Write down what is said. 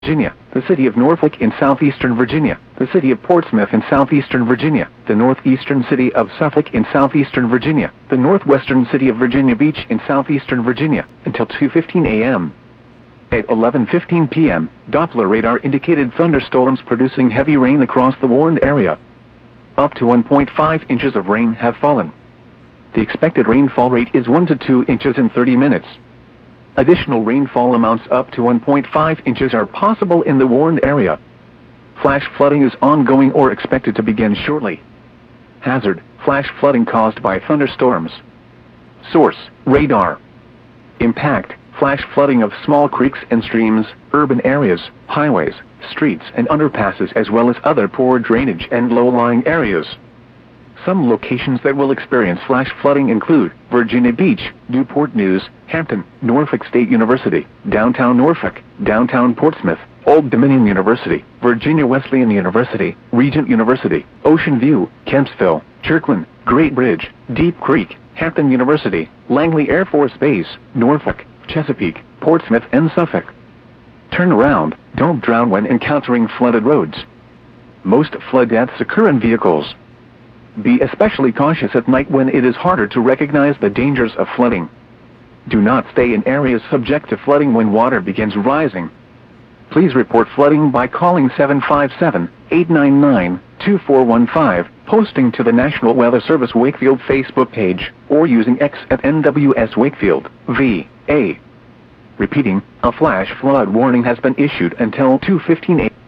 Virginia, the city of Norfolk in southeastern Virginia, the city of Portsmouth in southeastern Virginia, the northeastern city of Suffolk in southeastern Virginia, the northwestern city of Virginia Beach in southeastern Virginia, until 2:15 a.m. At 11:15 p.m., Doppler radar indicated thunderstorms producing heavy rain across the warned area. Up to 1.5 inches of rain have fallen. The expected rainfall rate is 1 to 2 inches in 30 minutes. Additional rainfall amounts up to 1.5 inches are possible in the warned area. Flash flooding is ongoing or expected to begin shortly. Hazard: flash flooding caused by thunderstorms. Source: radar. Impact: flash flooding of small creeks and streams, urban areas, highways, streets and underpasses, as well as other poor drainage and low-lying areas. Some locations that will experience flash flooding include Virginia Beach, Newport News, Hampton, Norfolk State University, downtown Norfolk, downtown Portsmouth, Old Dominion University, Virginia Wesleyan University, Regent University, Ocean View, Kempsville, Kirkland, Great Bridge, Deep Creek, Hampton University, Langley Air Force Base, Norfolk, Chesapeake, Portsmouth and Suffolk. Turn around, don't drown when encountering flooded roads. Most flood deaths occur in vehicles. Be especially cautious at night when it is harder to recognize the dangers of flooding. Do not stay in areas subject to flooding when water begins rising. Please report flooding by calling 757-899-2415, posting to the National Weather Service Wakefield Facebook page, or using X at NWS Wakefield, VA. Repeating, a flash flood warning has been issued until 2:15 a.m.